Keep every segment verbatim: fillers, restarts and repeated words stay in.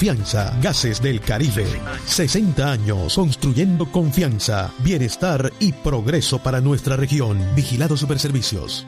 Confianza, Gases del Caribe. sesenta años construyendo confianza, bienestar y progreso para nuestra región. Vigilado Superservicios.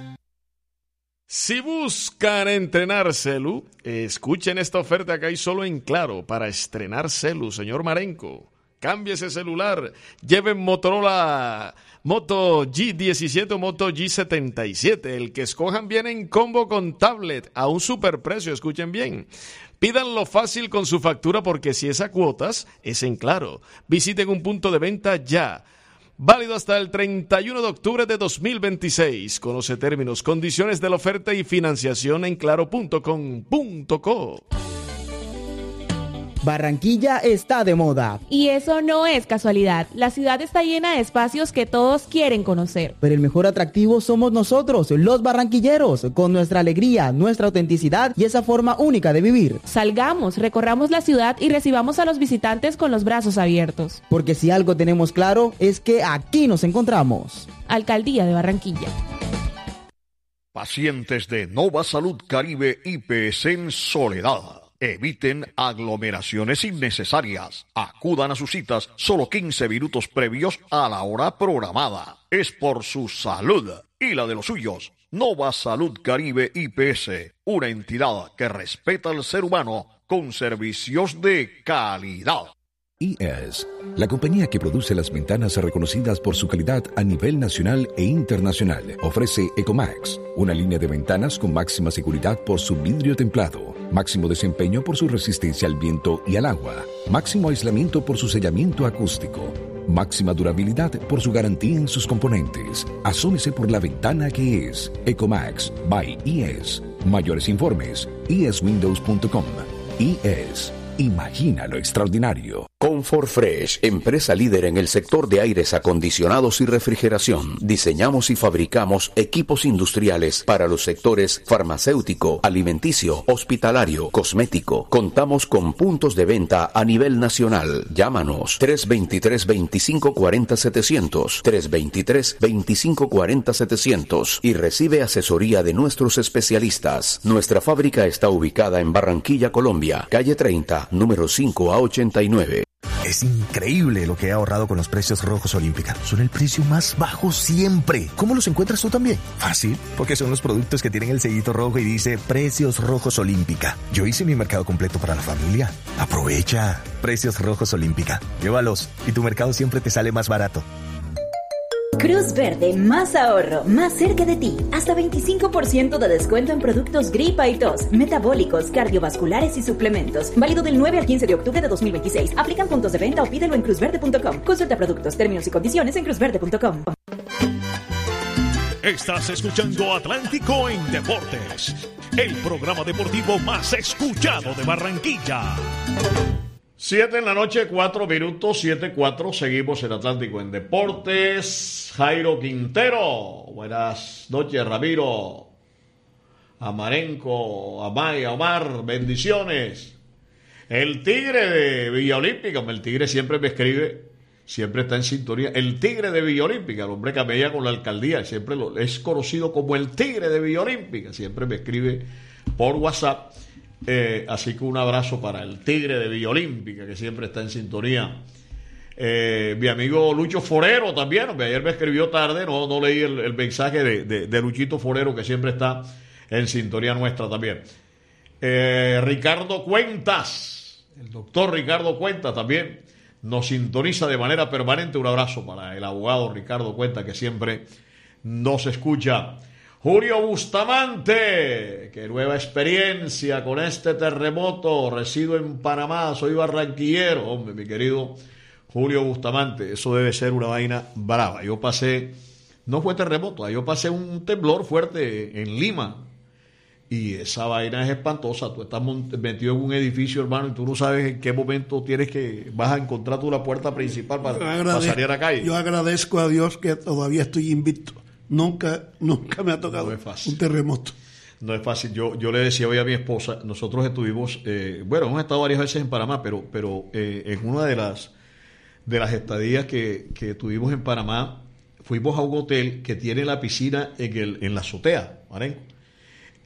Si buscan entrenar celu, escuchen esta oferta que hay solo en Claro para estrenar celu, señor Marenco. Cambie ese celular, lleven Motorola Moto G diecisiete o Moto G setenta y siete. El que escojan viene en combo con tablet a un superprecio, escuchen bien. Pídanlo fácil con su factura porque si es a cuotas, es en Claro. Visiten un punto de venta ya. Válido hasta el treinta y uno de octubre de dos mil veintiséis. Conoce términos, condiciones de la oferta y financiación en claro punto com punto co. Barranquilla está de moda. Y eso no es casualidad. La ciudad está llena de espacios que todos quieren conocer. Pero el mejor atractivo somos nosotros, los barranquilleros, con nuestra alegría, nuestra autenticidad y esa forma única de vivir. Salgamos, recorramos la ciudad y recibamos a los visitantes con los brazos abiertos. Porque si algo tenemos claro es que aquí nos encontramos. Alcaldía de Barranquilla. Pacientes de Nova Salud Caribe I P S en Soledad. Eviten aglomeraciones innecesarias. Acudan a sus citas solo quince minutos previos a la hora programada. Es por su salud y la de los suyos. Nova Salud Caribe I P S, una entidad que respeta al ser humano con servicios de calidad. I E S, la compañía que produce las ventanas reconocidas por su calidad a nivel nacional e internacional, ofrece Ecomax, una línea de ventanas con máxima seguridad por su vidrio templado, máximo desempeño por su resistencia al viento y al agua, máximo aislamiento por su sellamiento acústico, máxima durabilidad por su garantía en sus componentes. Asómese por la ventana que es Ecomax by I E S. Mayores informes, i e s windows punto com. I E S. Imagina lo extraordinario. Comfort Fresh, empresa líder en el sector de aires acondicionados y refrigeración. Diseñamos y fabricamos equipos industriales para los sectores farmacéutico, alimenticio, hospitalario, cosmético. Contamos con puntos de venta a nivel nacional. Llámanos tres dos tres, veinticinco cuarenta, setecientos, tres dos tres, veinticinco cuarenta, setecientos y recibe asesoría de nuestros especialistas. Nuestra fábrica está ubicada en Barranquilla, Colombia, calle treinta, número cinco a ochenta y nueve. Es increíble lo que he ahorrado con los precios rojos Olímpica. Son el precio más bajo siempre. ¿Cómo los encuentras tú también? Fácil, porque son los productos que tienen el sellito rojo y dice Precios Rojos Olímpica. Yo hice mi mercado completo para la familia. Aprovecha. Precios Rojos Olímpica. Llévalos y tu mercado siempre te sale más barato. Cruz Verde, más ahorro, más cerca de ti. Hasta veinticinco por ciento de descuento en productos gripa y tos, metabólicos, cardiovasculares y suplementos. Válido del nueve al quince de octubre de dos mil veintiséis. Aplican puntos de venta o pídelo en cruz verde punto com. Consulta productos, términos y condiciones en cruz verde punto com. Estás escuchando Atlántico en Deportes, el programa deportivo más escuchado de Barranquilla. Siete en la noche, cuatro minutos, siete, cuatro. Seguimos en Atlántico en Deportes. Jairo Quintero. Buenas noches, Ramiro. Amarenco, Amaya, Omar. Bendiciones. El Tigre de Villa Olímpica. El Tigre siempre me escribe, siempre está en sintonía. El Tigre de Villa Olímpica, el hombre que me con la alcaldía. Siempre lo, es conocido como el Tigre de Villa Olímpica. Siempre me escribe por WhatsApp. Eh, así que un abrazo para el Tigre de Villa Olímpica, que siempre está en sintonía. Eh, mi amigo Lucho Forero también, ayer me escribió tarde, no, no leí el, el mensaje de, de, de Luchito Forero, que siempre está en sintonía nuestra también. Eh, Ricardo Cuentas, el doctor Ricardo Cuentas también nos sintoniza de manera permanente. Un abrazo para el abogado Ricardo Cuentas, que siempre nos escucha. Julio Bustamante, qué nueva experiencia con este terremoto. Resido en Panamá, soy barranquillero. Hombre, mi querido Julio Bustamante, eso debe ser una vaina brava. Yo pasé, no fue terremoto, yo pasé un temblor fuerte en Lima. Y esa vaina es espantosa. Tú estás metido en un edificio, hermano, y tú no sabes en qué momento tienes que vas a encontrar tú la puerta principal para, para salir a la calle. Yo agradezco a Dios que todavía estoy invicto. Nunca, nunca me ha tocado no un terremoto. No es fácil. Yo, yo le decía hoy a mi esposa, nosotros estuvimos, eh, bueno, hemos estado varias veces en Panamá, pero, pero eh, en una de las de las estadías que, que tuvimos en Panamá, fuimos a un hotel que tiene la piscina en el en la azotea, Marenco.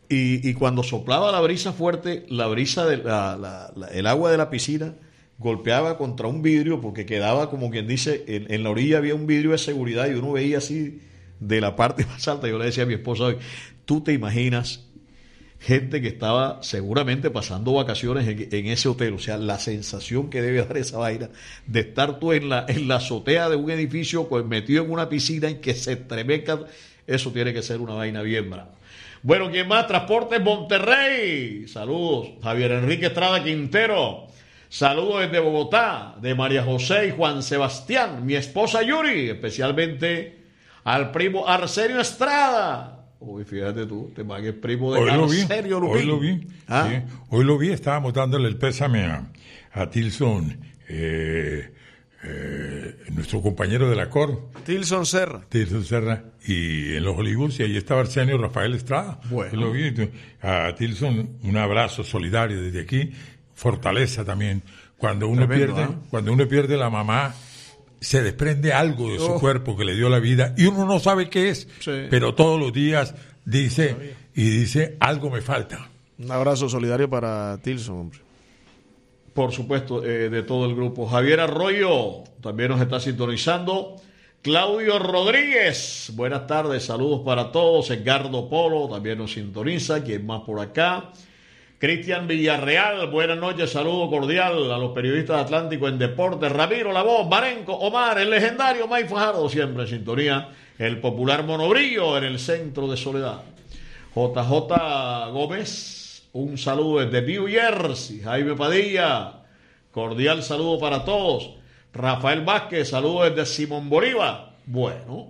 Y, y cuando soplaba la brisa fuerte, la brisa de la, la, la, el agua de la piscina golpeaba contra un vidrio, porque quedaba, como quien dice, en, en la orilla había un vidrio de seguridad y uno veía así de la parte más alta. Yo le decía a mi esposa hoy, ¿tú te imaginas gente que estaba seguramente pasando vacaciones en, en ese hotel? O sea, la sensación que debe dar esa vaina de estar tú en la, en la azotea de un edificio pues, metido en una piscina en que se estremezca, eso tiene que ser una vaina bien brava. Bueno, ¿quién más? Transportes Monterrey. Saludos. Javier Enrique Estrada Quintero. Saludos desde Bogotá, de María José y Juan Sebastián, mi esposa Yuri, especialmente al primo Arsenio Estrada. Uy, fíjate tú, te va que es primo de Arsenio Lupín. Hoy lo vi, ¿Ah? sí, hoy lo vi, estábamos dándole el pésame a, a Tilson, eh, eh, nuestro compañero de la C O R. Tilson Serra. Tilson Serra, y en los Olivos, y ahí estaba Arsenio Rafael Estrada. Bueno. Hoy lo vi, a Tilson, un abrazo solidario desde aquí, fortaleza también. Cuando uno Tremendo, pierde, ¿eh? cuando uno pierde la mamá, se desprende algo de su oh. cuerpo que le dio la vida y uno no sabe qué es, sí. pero todos los días dice y dice, algo me falta. Un abrazo solidario para Tilson, hombre. Por supuesto, eh, de todo el grupo. Javier Arroyo también nos está sintonizando. Claudio Rodríguez, buenas tardes, saludos para todos. Edgardo Polo también nos sintoniza. ¿Quién más por acá? Cristian Villarreal, buenas noches, saludo cordial a los periodistas de Atlántico en Deportes. Ramiro, La Voz, Marenco, Omar, el legendario Mike Fajardo, siempre en sintonía. El popular Monobrillo en el centro de Soledad. J J Gómez, un saludo desde New Jersey. Jaime Padilla, cordial saludo para todos. Rafael Vázquez, saludo desde Simón Bolívar. Bueno,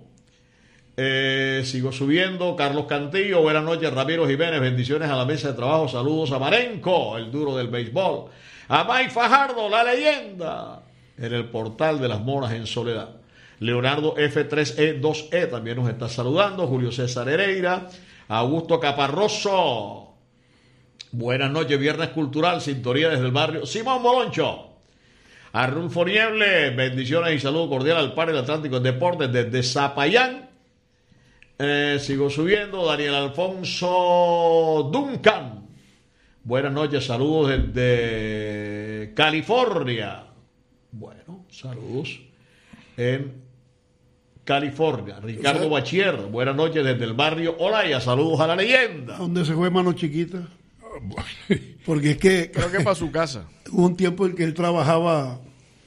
eh, sigo subiendo. Carlos Cantillo, buenas noches. Ramiro Jiménez, bendiciones a la mesa de trabajo. Saludos a Marenco, el duro del béisbol. A Mike Fajardo, la leyenda, en el portal de las Moras en Soledad. Leonardo F tres E dos E también nos está saludando. Julio César Hereira. Augusto Caparroso, buenas noches. Viernes Cultural, sintonía desde el barrio Simón Boloncho. Arnulfo Nieble, bendiciones y saludo cordial al par del Atlántico en Deportes desde Zapayán. Eh, sigo subiendo. Daniel Alfonso Duncan, buenas noches, saludos desde California. Bueno, saludos en California. Ricardo Bachier, buenas noches desde el barrio Olaya, saludos a la leyenda. ¿Dónde se fue Mano Chiquita? Porque es que creo que para su casa. Hubo un tiempo en que él trabajaba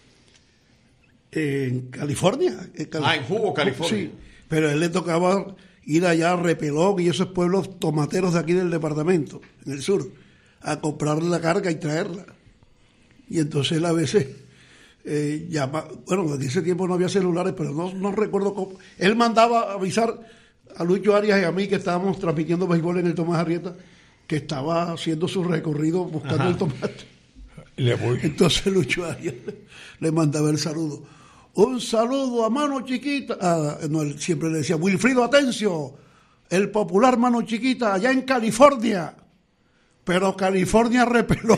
en California. En Calif- ah, en Jugo, California. Sí, pero a él le tocaba ir allá a Repelón y esos pueblos tomateros de aquí del departamento, en el sur, a comprar la carga y traerla. Y entonces él a veces eh, llama, bueno, en ese tiempo no había celulares, pero no, no recuerdo cómo. Él mandaba avisar a Lucho Arias y a mí, que estábamos transmitiendo béisbol en el Tomás Arrieta, que estaba haciendo su recorrido buscando Ajá. el tomate. Le voy. Entonces Lucho Arias le, le mandaba el saludo. Un saludo a Mano Chiquita. Ah, no, él siempre le decía, Wilfrido Atencio, el popular Mano Chiquita, allá en California. Pero California repeló.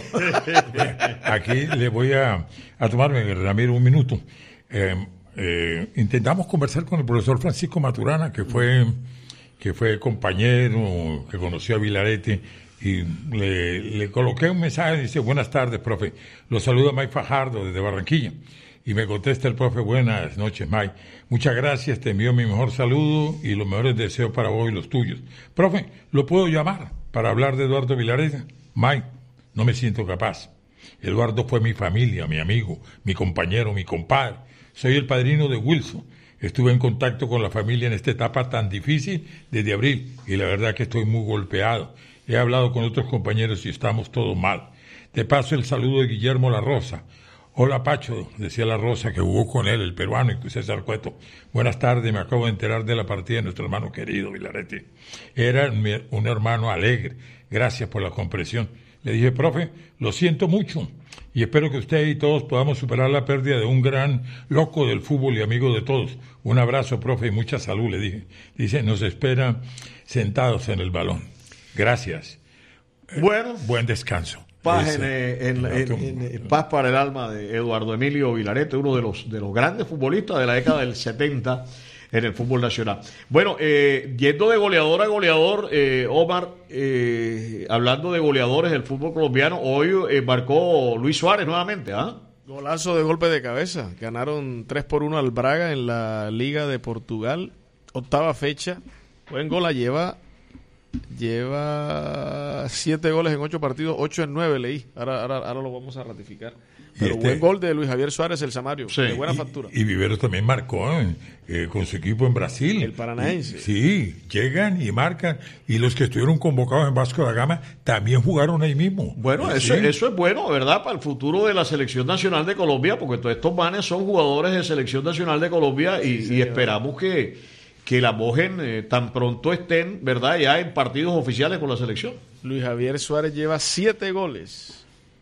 Aquí le voy a, a tomarme, Ramiro, un minuto. Eh, eh, intentamos conversar con el profesor Francisco Maturana, que fue, que fue compañero, que conoció a Vilarete, y le, le coloqué un mensaje, dice, buenas tardes, profe, lo saluda Mike Fajardo desde Barranquilla. Y me contesta el profe, buenas noches, Mike. Muchas gracias, te envío mi mejor saludo y los mejores deseos para vos y los tuyos. Profe, ¿lo puedo llamar para hablar de Eduardo Vilarete? Mike, no me siento capaz. Eduardo fue mi familia, mi amigo, mi compañero, mi compadre. Soy el padrino de Wilson. Estuve en contacto con la familia en esta etapa tan difícil desde abril y la verdad que estoy muy golpeado. He hablado con otros compañeros y estamos todos mal. Te paso el saludo de Guillermo La Rosa. Hola Pacho, decía La Rosa, que jugó con él, el peruano, y César Cueto. Buenas tardes, me acabo de enterar de la partida de nuestro hermano querido Vilarete. Era un hermano alegre, gracias por la comprensión. Le dije, profe, lo siento mucho y espero que usted y todos podamos superar la pérdida de un gran loco del fútbol y amigo de todos. Un abrazo, profe, y mucha salud, le dije. Dice, nos espera sentados en el balón. Gracias. Bueno. Eh, buen descanso. Paz, en, en, en, en, en, paz para el alma de Eduardo Emilio Vilarete, uno de los, de los grandes futbolistas de la década del setenta. en el fútbol nacional. Bueno, eh, yendo de goleador a goleador, eh, Omar, eh, hablando de goleadores del fútbol colombiano, hoy eh, marcó Luis Suárez nuevamente, ¿ah? Golazo de golpe de cabeza. Ganaron tres por uno al Braga en la Liga de Portugal. Octava fecha. Buen gol, la lleva. Lleva siete goles en ocho partidos, ocho en nueve leí. Ahora, ahora, ahora lo vamos a ratificar. Pero este, buen gol de Luis Javier Suárez, el Samario, sí, de buena y, factura. Y Viveros también marcó ¿eh? Eh, con su equipo en Brasil. El Paranaense. Sí, llegan y marcan. Y los que estuvieron convocados en Vasco da Gama también jugaron ahí mismo. Bueno, sí. eso, eso es bueno, ¿verdad? Para el futuro de la Selección Nacional de Colombia, porque todos estos manes son jugadores de Selección Nacional de Colombia y, sí, y esperamos que, que la mojen eh, tan pronto estén, ¿verdad? Ya en partidos oficiales con la selección. Luis Javier Suárez lleva siete goles.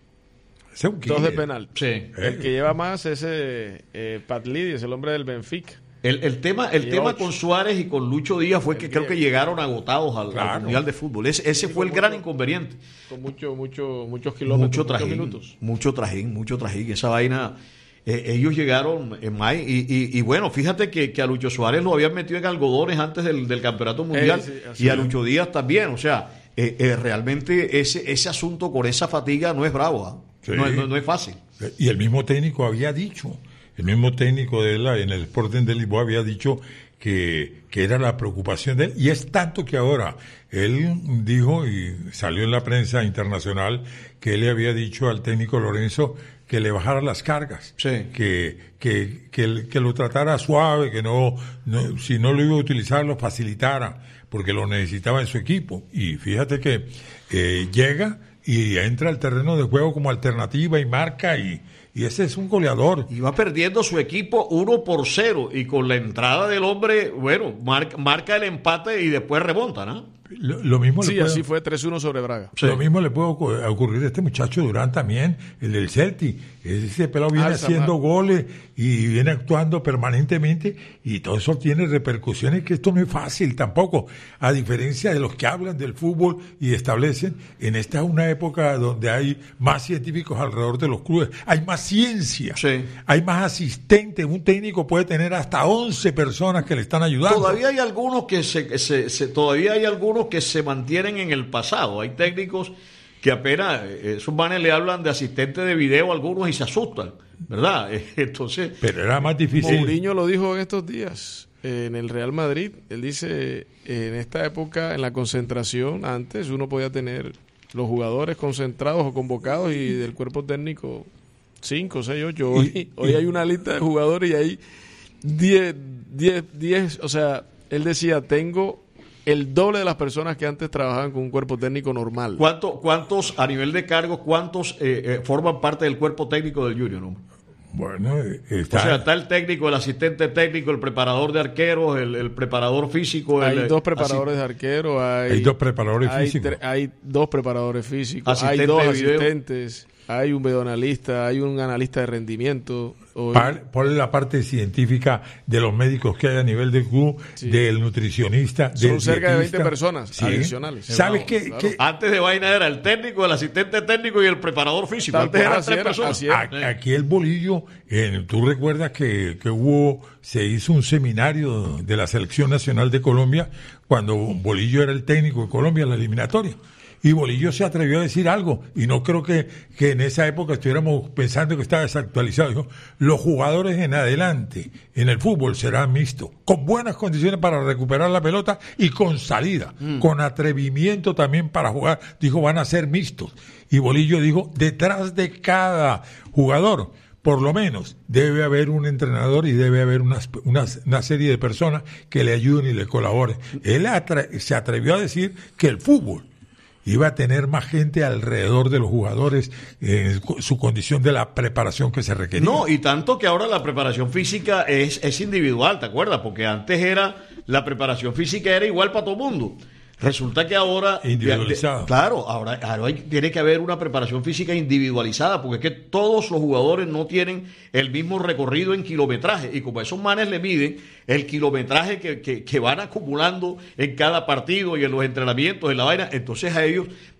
Dos de penal. Sí. El que lleva más es eh, eh, Pat Lidi, es el hombre del Benfica. El, el tema, el tema con Suárez y con Lucho Díaz fue que creo que llegaron agotados al, claro. al Mundial de Fútbol. Ese, ese sí, fue el mucho, gran inconveniente. Con mucho, mucho, muchos kilómetros, mucho trajín, muchos minutos. Mucho trajín, mucho trajín. Esa vaina, eh, ellos llegaron en mayo. Y, y, y bueno, fíjate que, que a Lucho Suárez lo habían metido en algodones antes del, del Campeonato Mundial. Eh, sí, y a Lucho Díaz también. O sea, eh, eh, realmente ese, ese asunto con esa fatiga no es bravo. ¿eh? Sí. No, no, no es fácil. Y el mismo técnico había dicho, el mismo técnico de la en el Sporting de Lisboa había dicho que, que era la preocupación de él, y es tanto que ahora él dijo, y salió en la prensa internacional, que él le había dicho al técnico Lorenzo que le bajara las cargas, sí. que, que, que, que lo tratara suave, que no, no, si no lo iba a utilizar, lo facilitara, porque lo necesitaba en su equipo. Y fíjate que eh, llega y entra al terreno de juego como alternativa y marca, y, y ese es un goleador. Y va perdiendo su equipo uno por cero, y con la entrada del hombre, bueno, marca, marca el empate y después remonta, ¿no? Lo, lo mismo sí, le puede, así fue tres uno sobre Braga. Sí. Lo mismo le puede ocurrir a este muchacho Durán también, el del Celtic. Ese pelado viene Alza, haciendo man. goles y viene actuando permanentemente, y todo eso tiene repercusiones, que esto no es fácil tampoco. A diferencia de los que hablan del fútbol y establecen, en esta es una época donde hay más científicos alrededor de los clubes, hay más ciencia, sí. hay más asistentes. Un técnico puede tener hasta once personas que le están ayudando. Todavía hay algunos que se, que se, se todavía hay algunos que se mantienen en el pasado. Hay técnicos que apenas esos manes le hablan de asistente de video a algunos y se asustan, ¿verdad? Entonces, pero era más difícil. Mourinho lo dijo en estos días en el Real Madrid. Él dice, en esta época, en la concentración, antes uno podía tener los jugadores concentrados o convocados y del cuerpo técnico cinco, seis, ocho. Hoy, y, hoy y, hay una lista de jugadores y hay diez, diez, diez, o sea, él decía, tengo el doble de las personas que antes trabajaban con un cuerpo técnico normal. ¿Cuánto, ¿Cuántos, a nivel de cargos, cuántos eh, eh, forman parte del cuerpo técnico del Junior, no? Bueno, está... O sea, está el técnico, el asistente técnico, el preparador de arqueros, el, el preparador físico. Hay el, dos preparadores así... de arqueros. Hay, hay dos preparadores hay físicos. Tre- hay dos preparadores físicos. Asistente hay dos video. asistentes. Hay un videoanalista. Hay un analista de rendimiento. Hoy... Por la parte científica de los médicos que hay a nivel del club, sí. del nutricionista, Son del cerca dietista. de veinte personas sí. adicionales. ¿Sabes wow, qué? Claro. qué? Antes de vaina era el técnico, el asistente técnico y el preparador físico. Antes eran era tres era, personas. A, aquí el Bolillo, eh, tú recuerdas que, que hubo, se hizo un seminario de la Selección Nacional de Colombia cuando Bolillo era el técnico de Colombia en la eliminatoria. Y Bolillo se atrevió a decir algo, y no creo que, que en esa época estuviéramos pensando que estaba desactualizado. Dijo, los jugadores en adelante en el fútbol serán mixtos, con buenas condiciones para recuperar la pelota y con salida, mm. con atrevimiento también para jugar. Dijo, van a ser mixtos. Y Bolillo dijo, detrás de cada jugador, por lo menos, debe haber un entrenador y debe haber unas, unas, una serie de personas que le ayuden y le colaboren. Él atre- se atrevió a decir que el fútbol iba a tener más gente alrededor de los jugadores en su condición de la preparación que se requería. No, y tanto que ahora la preparación física es, es individual, ¿te acuerdas? Porque antes era, la preparación física era igual para todo el mundo. Resulta que ahora... Individualizada. Claro, ahora, ahora hay, tiene que haber una preparación física individualizada, porque es que todos los jugadores no tienen el mismo recorrido en kilometraje, y como a esos manes le miden el kilometraje que, que, que van acumulando en cada partido y en los entrenamientos, en la vaina, entonces a ellos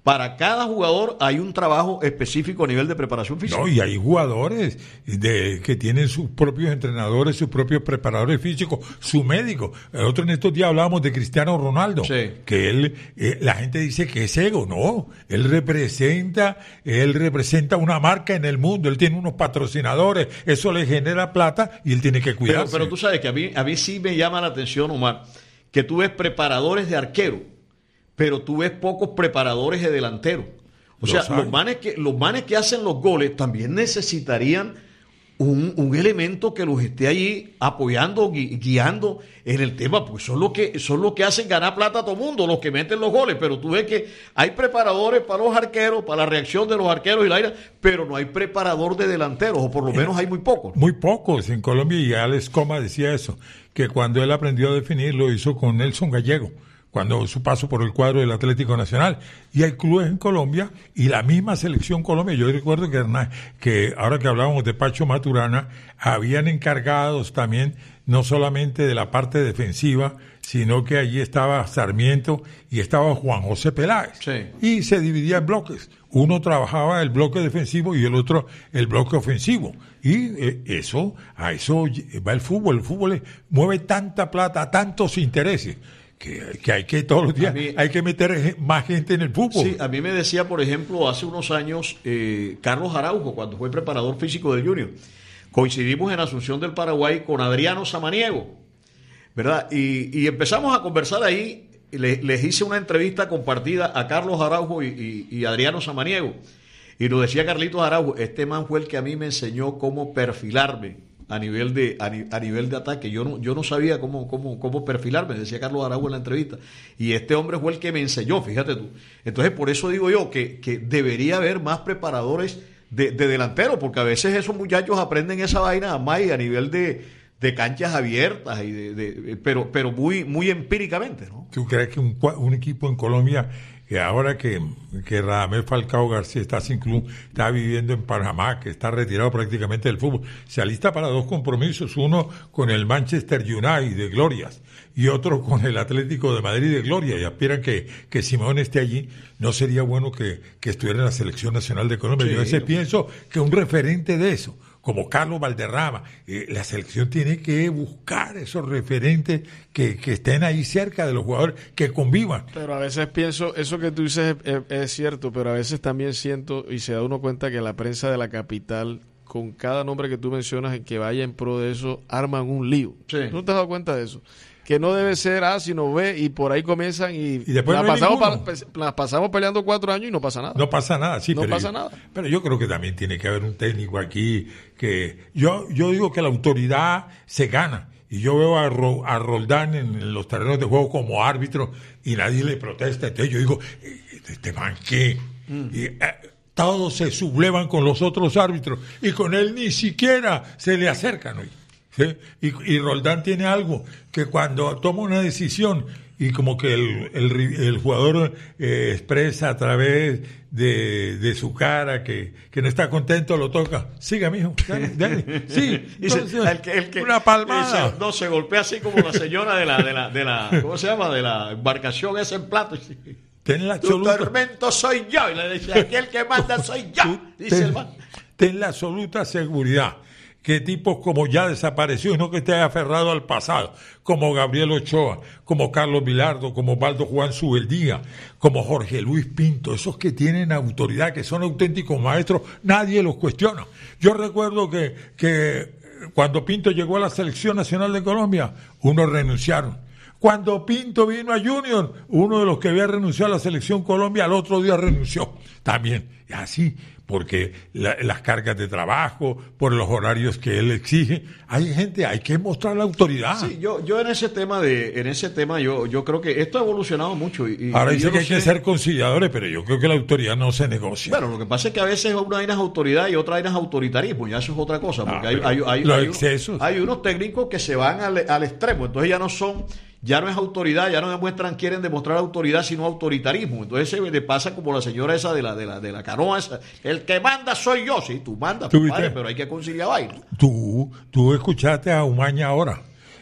Para cada jugador hay un trabajo específico a nivel de preparación física. No, y hay jugadores de, que tienen sus propios entrenadores, sus propios preparadores físicos, su médico. El otro en estos días hablábamos de Cristiano Ronaldo, sí. que él, eh, la gente dice que es ego, no, él representa, él representa una marca en el mundo, él tiene unos patrocinadores, eso le genera plata y él tiene que cuidarse. Pero, pero tú sabes que a mí, a mí sí me llama la atención, Omar, que tú ves preparadores de arquero, pero tú ves pocos preparadores de delantero. O sea, los manes, que, los manes que hacen los goles también necesitarían un, un elemento que los esté allí apoyando, gui, guiando en el tema, porque son los que son los que hacen ganar plata a todo mundo, los que meten los goles. Pero tú ves que hay preparadores para los arqueros, para la reacción de los arqueros y la ira, pero no hay preparador de delanteros, o por lo menos hay muy pocos. Muy pocos en Colombia, y Alex Coma decía eso, que cuando él aprendió a definir lo hizo con Nelson Gallego, cuando su paso por el cuadro del Atlético Nacional. Y hay clubes en Colombia y la misma selección Colombia. Yo recuerdo que, que ahora que hablábamos de Pacho Maturana, habían encargados también no solamente de la parte defensiva, sino que allí estaba Sarmiento y estaba Juan José Peláez. Sí. Y se dividía en bloques. Uno trabajaba el bloque defensivo y el otro el bloque ofensivo. Y eh, eso, a eso va el fútbol. El fútbol mueve tanta plata, tantos intereses, Que, que hay que todos los días mí, hay que meter más gente en el fútbol. Sí, a mí me decía, por ejemplo, hace unos años eh, Carlos Araujo, cuando fue preparador físico del Junior, coincidimos en Asunción del Paraguay con Adriano Samaniego, ¿verdad? Y, y empezamos a conversar ahí, le, les hice una entrevista compartida a Carlos Araujo y, y, y Adriano Samaniego, y nos decía Carlitos Araujo, este man fue el que a mí me enseñó cómo perfilarme a nivel de a, a nivel de ataque. Yo no yo no sabía cómo cómo cómo perfilarme, decía Carlos Araujo en la entrevista, y este hombre fue el que me enseñó, fíjate tú. Entonces, por eso digo yo que, que debería haber más preparadores de, de delanteros, porque a veces esos muchachos aprenden esa vaina más a nivel de, de canchas abiertas y de, de pero pero muy muy empíricamente, ¿no? ¿Tú crees que un, un equipo en Colombia, que ahora que, que Radamel Falcao García está sin club, está viviendo en Panamá, que está retirado prácticamente del fútbol, se alista para dos compromisos, uno con el Manchester United de Glorias y otro con el Atlético de Madrid de Gloria, y aspiran que, que Simeone esté allí? ¿No sería bueno que, que estuviera en la Selección Nacional de Colombia? Sí. Yo a veces pienso que un referente de eso, como Carlos Valderrama, eh, la selección tiene que buscar esos referentes que, que estén ahí cerca de los jugadores, que convivan. Pero a veces pienso, eso que tú dices es, es, es cierto, pero a veces también siento, y se da uno cuenta que la prensa de la capital, con cada nombre que tú mencionas que vaya en pro de eso, arman un lío. Sí. ¿No te has dado cuenta de eso? Que no debe ser A sino B, y por ahí comienzan y, y después la, no pasamos pa, la pasamos peleando cuatro años y no pasa nada. No pasa nada, sí. No pero pasa yo, nada. Pero yo creo que también tiene que haber un técnico aquí que... Yo, yo digo que la autoridad se gana. Y yo veo a, Ro, a Roldán en, en los terrenos de juego como árbitro y nadie le protesta. Entonces yo digo, ¿este man qué? Mm. Y, eh, todos se sublevan con los otros árbitros y con él ni siquiera se le acercan, ¿no? ¿Sí? Y, y Roldán tiene algo, que cuando toma una decisión y como que el, el, el jugador eh, expresa a través de, de su cara que, que no está contento, lo toca. Siga, mijo, dale, dale. Sí, entonces, el que, el que, una palmada. Dice, no, se golpea así como la señora de la, de la, de la, ¿cómo se llama? De la embarcación esa en plato. Ten la tu absoluta... tormento soy yo. Y le dice, aquí el que manda soy yo. Dice ten, el man. Ten la absoluta seguridad que tipos como ya desaparecidos, no que esté aferrado al pasado, como Gabriel Ochoa, como Carlos Vilardo, como Baldo Juan Subeldía, como Jorge Luis Pinto, esos que tienen autoridad, que son auténticos maestros, nadie los cuestiona. Yo recuerdo que, que cuando Pinto llegó a la Selección Nacional de Colombia, unos renunciaron. Cuando Pinto vino a Junior, uno de los que había renunciado a la Selección Colombia, al otro día renunció también. Y así, porque la, las cargas de trabajo, por los horarios que él exige, hay gente, hay que mostrar la autoridad. Sí, yo, yo en ese tema de, en ese tema yo, yo creo que esto ha evolucionado mucho. Y, Ahora y dice que no hay sé... que ser conciliadores, pero yo creo que la autoridad no se negocia. Bueno, lo que pasa es que a veces una vaina es autoridad y otra vaina es autoritarismo, y eso es otra cosa, porque ah, hay, hay, hay, los hay, excesos. Unos, hay unos técnicos que se van al, al extremo, entonces ya no son... Ya no es autoridad, ya no demuestran, quieren demostrar autoridad, sino autoritarismo. Entonces se le pasa como la señora esa de la de la de la canoa esa. El que manda soy yo, sí, tú mandas, padre, pero hay que conciliar vaina. Tú, tú escuchaste a Umaña ahora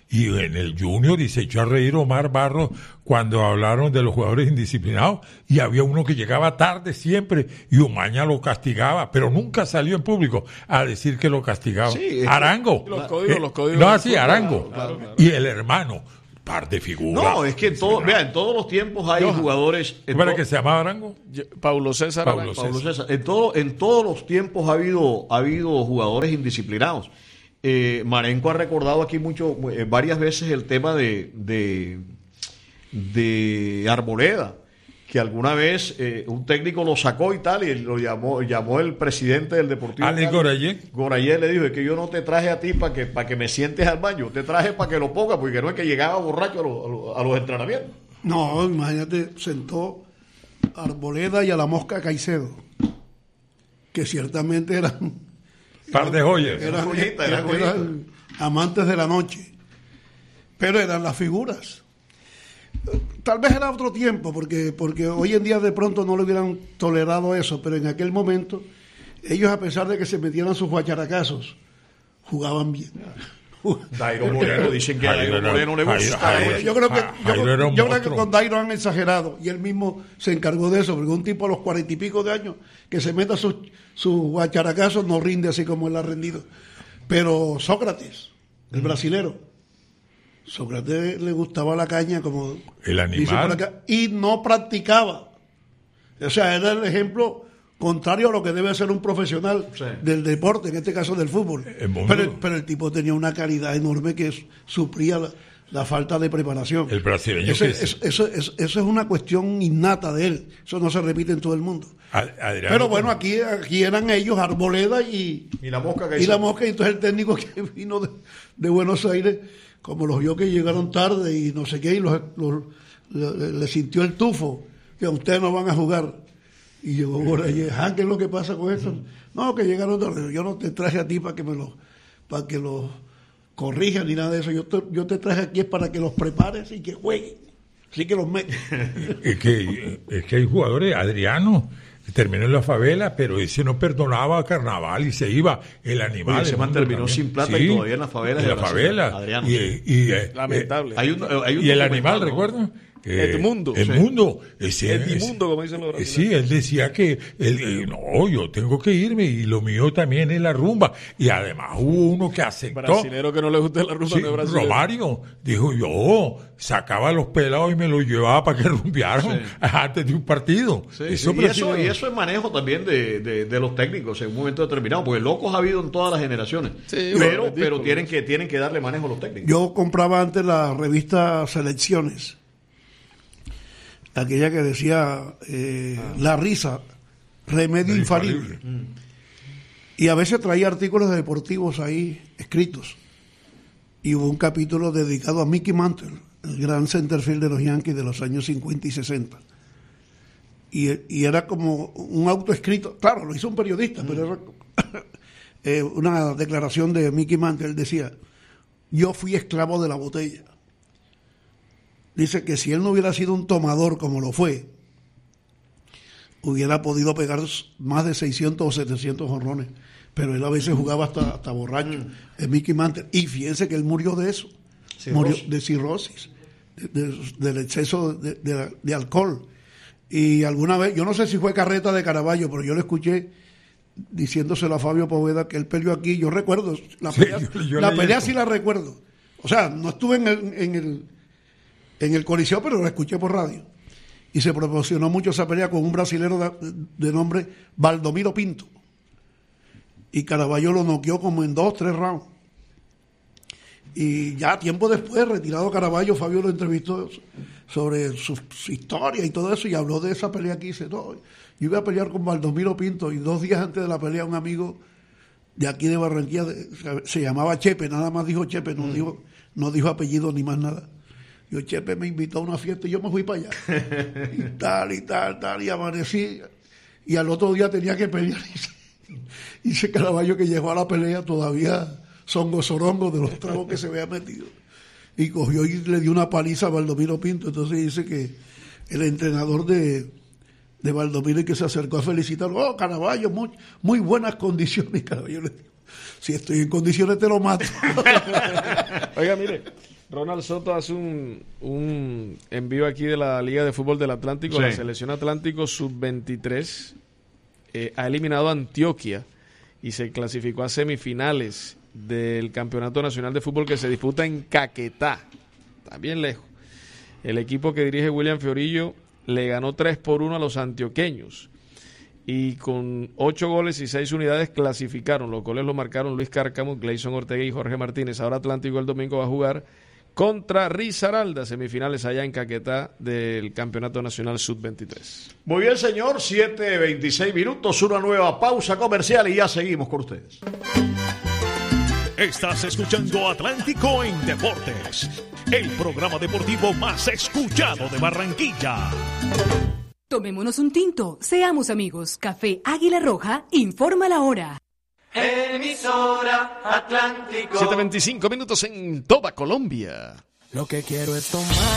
Y en el Junior, y se echó a reír Omar Barros cuando hablaron de los jugadores indisciplinados, y había uno que llegaba tarde siempre, y Umaña lo castigaba, pero nunca salió en público a decir que lo castigaba. Sí, Arango. Los códigos, eh, los códigos. No, así, Arango. Claro, claro. Y el hermano, par de figuras. No, es que en, todo, vea, en todos los tiempos hay Yo, jugadores... ¿Para que se llamaba Arango? Yo, Paulo César Paulo Arango. César. Paulo César. En, todo, en todos los tiempos ha habido, ha habido jugadores indisciplinados. Eh, Marenco ha recordado aquí mucho, eh, varias veces el tema de, de, de Arboleda, que alguna vez eh, un técnico lo sacó y tal, y lo llamó, llamó el presidente del Deportivo. Alex Gorayé. Gorayé le dijo, es que yo no te traje a ti para que, para que me sientes al baño, te traje para que lo pongas, porque no es que llegaba borracho a, lo, a, lo, a los entrenamientos. No, imagínate, sentó a Arboleda y a la Mosca Caicedo, que ciertamente eran... Par de joyas. Eran, joyita, era eran, eran amantes de la noche. Pero eran las figuras. Tal vez era otro tiempo, porque, porque hoy en día de pronto no le hubieran tolerado eso, pero en aquel momento, ellos, a pesar de que se metieran sus guacharacazos, jugaban bien. Dairo Moreno, dicen que a Dairo Moreno le gusta. Yo creo que, yo, yo creo que con Dairo han exagerado, y él mismo se encargó de eso, porque un tipo a los cuarenta y pico de años que se meta sus, sus guacharacazos no rinde así como él ha rendido. Pero Sócrates, el brasilero, Sócrates le gustaba la caña como el animal acá, y no practicaba. O sea, era el ejemplo contrario a lo que debe ser un profesional sí. del deporte, en este caso del fútbol. Pero, pero el tipo tenía una calidad enorme que supría la, la falta de preparación. El brasileño. Ese, es, eso, eso, eso es una cuestión innata de él. Eso no se repite en todo el mundo. Adriano, pero bueno, aquí, aquí eran ellos, Arboleda y, y la Mosca. Y la Mosca, y entonces el técnico que vino de, de Buenos Aires, como los vio que llegaron tarde y no sé qué, y los, los, le, le sintió el tufo, que ustedes no van a jugar. Y llegó por allí, ah, ¿qué es lo que pasa con eso? No, que llegaron tarde. Yo no te traje a ti para que me lo, para que los corrijan ni nada de eso. Yo te, yo te traje aquí es para que los prepares y que jueguen. Así que los metes. Es que, es que hay jugadores, Adriano, que terminó en la favela, pero ese no perdonaba a Carnaval y se iba el animal. Oye, ese man terminó también. Sin plata sí, y todavía en la favela. En la favela. Adriano. Y, y, y, lamentable. Eh, hay un, hay un y el animal, ¿no? ¿Recuerdan? Eh, Edmundo. Edmundo. Sí. Ese, Edmundo, como dicen los brasileños. Sí, él decía que él, eh, no, yo tengo que irme y lo mío también es la rumba. Y además hubo uno que aceptó. Brasilero que no le gusta la rumba. Sí, no es Romario dijo, yo sacaba a los pelados y me los llevaba para que rumbearan sí. antes de un partido. Sí, eso sí. Y, eso, y eso es manejo también de, de, de los técnicos en un momento determinado, porque locos ha habido en todas las generaciones. Sí, pero bueno, pero tienen, que, tienen que darle manejo a los técnicos. Yo compraba antes la revista Selecciones, aquella que decía eh, ah. la risa, remedio infalible. infalible. Mm. Y a veces traía artículos deportivos ahí escritos. Y hubo un capítulo dedicado a Mickey Mantle, el gran centerfield de los Yankees de los años cincuenta y sesenta. Y, y era como un autoescrito, claro, lo hizo un periodista, mm. pero era eh, una declaración de Mickey Mantle. Él decía, yo fui esclavo de la botella. Dice que si él no hubiera sido un tomador como lo fue, hubiera podido pegar más de seiscientos o setecientos jonrones. Pero él a veces jugaba hasta, hasta borracho. Mm. Es Mickey Mantle. Y fíjense que él murió de eso. Cirrosis. Murió de cirrosis, de, de, del exceso de, de, de alcohol. Y alguna vez, yo no sé si fue carreta de Caraballo, pero yo le escuché diciéndoselo a Fabio Poveda que él peleó aquí. Yo recuerdo, la pelea, sí, yo, yo la pelea sí la recuerdo. O sea, no estuve en el... En el en el Coliseo, pero lo escuché por radio. Y se proporcionó mucho esa pelea con un brasilero de, de nombre Valdomiro Pinto. Y Caraballo lo noqueó como en dos, tres rounds. Y ya tiempo después, retirado Caraballo, Fabio lo entrevistó sobre su, su historia y todo eso, y habló de esa pelea que hice. No, yo iba a pelear con Valdomiro Pinto, y dos días antes de la pelea un amigo de aquí de Barranquilla, de, se llamaba Chepe, nada más dijo Chepe, no, mm. dijo, no dijo apellido ni más nada. Yo, Chepe me invitó a una fiesta y yo me fui para allá. Y tal, y tal, tal, y amanecí. Y al otro día tenía que pelear. Y ese Caraballo que llegó a la pelea todavía songo sorongo de los tragos que se había metido. Y cogió y le dio una paliza a Valdomiro Pinto. Entonces dice que el entrenador de, de Valdomiro, y que se acercó a felicitarlo, oh, Caraballo, muy, muy buenas condiciones. Caraballo le dijo, si estoy en condiciones te lo mato. Oiga, mire, Ronald Soto hace un, un envío aquí de la Liga de Fútbol del Atlántico, sí. La selección Atlántico sub veintitrés eh, ha eliminado a Antioquia y se clasificó a semifinales del Campeonato Nacional de Fútbol que se disputa en Caquetá, también lejos. El equipo que dirige William Fiorillo le ganó tres por uno a los antioqueños y con ocho goles y seis unidades clasificaron. Los goles los marcaron Luis Cárcamo, Gleison Ortega y Jorge Martínez. Ahora Atlántico el domingo va a jugar contra Risaralda, semifinales allá en Caquetá del Campeonato Nacional sub veintitrés. Muy bien, señor, siete veintiséis minutos, una nueva pausa comercial y ya seguimos con ustedes. Estás escuchando Atlántico en Deportes, el programa deportivo más escuchado de Barranquilla. Tomémonos un tinto, seamos amigos. Café Águila Roja informa la hora. Emisora Atlántico. siete veinticinco minutos en toda Colombia. Lo que quiero es tomar